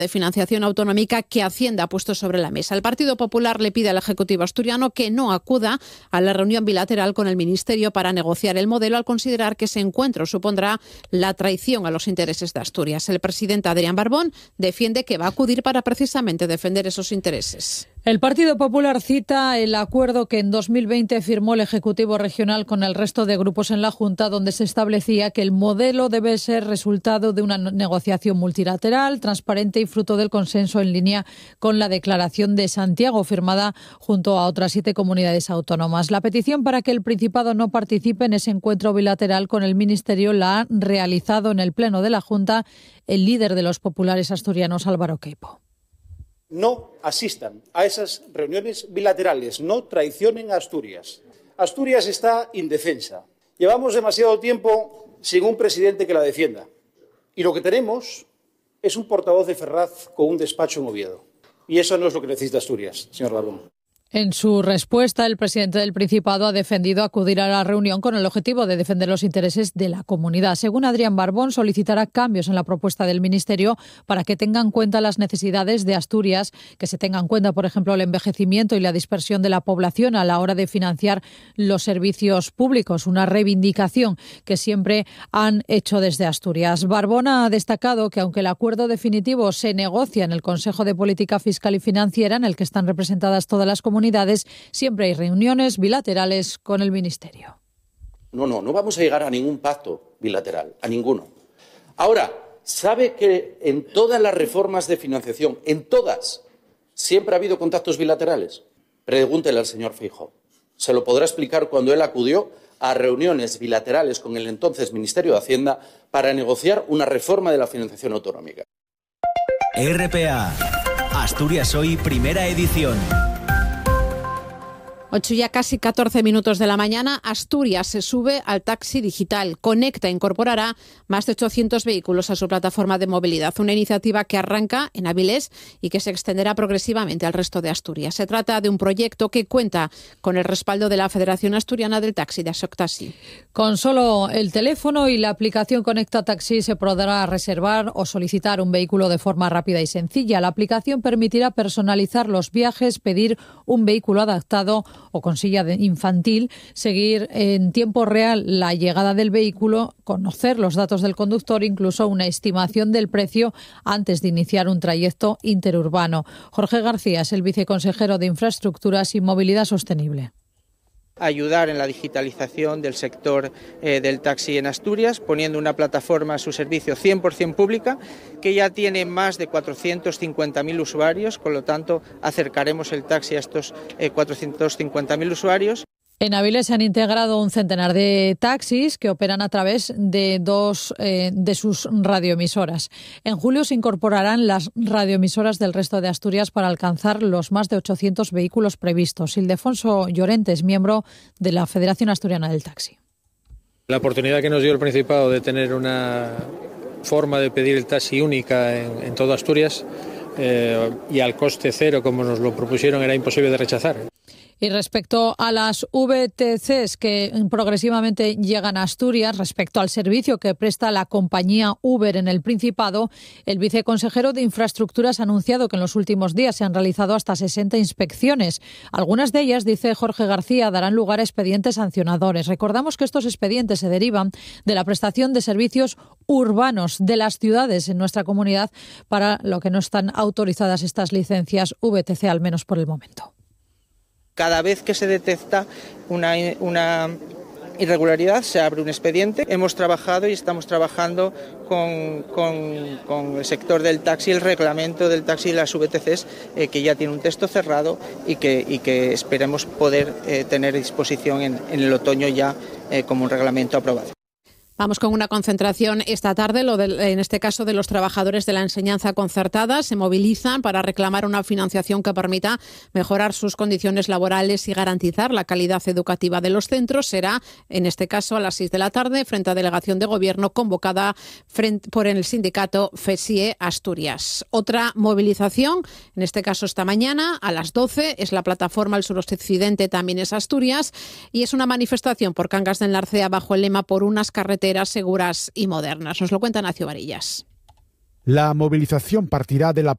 de financiación autonómica que Hacienda ha puesto sobre la mesa. El Partido Popular le pide al Ejecutivo asturiano que no acuda a la reunión bilateral con el Ministerio para negociar el modelo, al considerar que ese encuentro supondrá la traición a los intereses de Asturias. El presidente Adrián Barbón defiende que va a acudir para precisamente defender esos intereses. El Partido Popular cita el acuerdo que en 2020 firmó el Ejecutivo Regional con el resto de grupos en la Junta, donde se establecía que el modelo debe ser resultado de una negociación multilateral, transparente y fruto del consenso, en línea con la Declaración de Santiago, firmada junto a otras 7 comunidades autónomas. La petición para que el Principado no participe en ese encuentro bilateral con el Ministerio la ha realizado en el Pleno de la Junta el líder de los populares asturianos, Álvaro Queipo. No asistan a esas reuniones bilaterales, no traicionen a Asturias. Asturias está indefensa. Llevamos demasiado tiempo sin un presidente que la defienda. Y lo que tenemos es un portavoz de Ferraz con un despacho en Oviedo. Y eso no es lo que necesita Asturias, señor Barbón. En su respuesta, el presidente del Principado ha defendido acudir a la reunión con el objetivo de defender los intereses de la comunidad. Según Adrián Barbón, solicitará cambios en la propuesta del Ministerio para que tenga en cuenta las necesidades de Asturias, que se tenga en cuenta, por ejemplo, el envejecimiento y la dispersión de la población a la hora de financiar los servicios públicos, una reivindicación que siempre han hecho desde Asturias. Barbón ha destacado que, aunque el acuerdo definitivo se negocia en el Consejo de Política Fiscal y Financiera, en el que están representadas todas las comunidades, siempre hay reuniones bilaterales con el Ministerio. No vamos a llegar a ningún pacto bilateral, a ninguno. Ahora, ¿sabe que en todas las reformas de financiación, en todas, siempre ha habido contactos bilaterales? Pregúntele al señor Feijóo. Se lo podrá explicar cuando él acudió a reuniones bilaterales con el entonces Ministerio de Hacienda para negociar una reforma de la financiación autonómica. RPA, Asturias Hoy, primera edición. 8 ya casi 14 minutos de la mañana, Asturias se sube al taxi digital. Conecta incorporará más de 800 vehículos a su plataforma de movilidad, una iniciativa que arranca en Avilés y que se extenderá progresivamente al resto de Asturias. Se trata de un proyecto que cuenta con el respaldo de la Federación Asturiana del Taxi, de Asoctaxi. Con solo el teléfono y la aplicación Conecta Taxi se podrá reservar o solicitar un vehículo de forma rápida y sencilla. La aplicación permitirá personalizar los viajes, pedir un vehículo adaptado o con silla infantil, seguir en tiempo real la llegada del vehículo, conocer los datos del conductor, incluso una estimación del precio antes de iniciar un trayecto interurbano. Jorge García es el viceconsejero de Infraestructuras y Movilidad Sostenible. Ayudar en la digitalización del sector del taxi en Asturias, poniendo una plataforma a su servicio 100% pública, que ya tiene más de 450.000 usuarios, con lo tanto acercaremos el taxi a estos 450.000 usuarios. En Avilés se han integrado un centenar de taxis que operan a través de 2 de sus radioemisoras. En julio se incorporarán las radioemisoras del resto de Asturias para alcanzar los más de 800 vehículos previstos. Ildefonso Llorente es miembro de la Federación Asturiana del Taxi. La oportunidad que nos dio el Principado de tener una forma de pedir el taxi única en todo Asturias y al coste cero, como nos lo propusieron, era imposible de rechazar. Y respecto a las VTCs que progresivamente llegan a Asturias, respecto al servicio que presta la compañía Uber en el Principado, el viceconsejero de Infraestructuras ha anunciado que en los últimos días se han realizado hasta 60 inspecciones. Algunas de ellas, dice Jorge García, darán lugar a expedientes sancionadores. Recordamos que estos expedientes se derivan de la prestación de servicios urbanos de las ciudades en nuestra comunidad, para lo que no están autorizadas estas licencias VTC, al menos por el momento. Cada vez que se detecta una irregularidad, se abre un expediente. Hemos trabajado y estamos trabajando con el sector del taxi, el reglamento del taxi y las VTCs, que ya tiene un texto cerrado y que esperemos poder tener a disposición en el otoño ya como un reglamento aprobado. Vamos con una concentración esta tarde, en este caso de los trabajadores de la enseñanza concertada. Se movilizan para reclamar una financiación que permita mejorar sus condiciones laborales y garantizar la calidad educativa de los centros. Será, en este caso, a las 6 de la tarde, frente a delegación de gobierno convocada por el sindicato FESIE Asturias. Otra movilización, en este caso esta mañana, a las 12, es la plataforma El Suroccidente, también es Asturias, y es una manifestación por Cangas de Narcea bajo el lema "Por unas carreteras seguras y modernas". Nos lo cuenta Nacio Varillas. La movilización partirá de la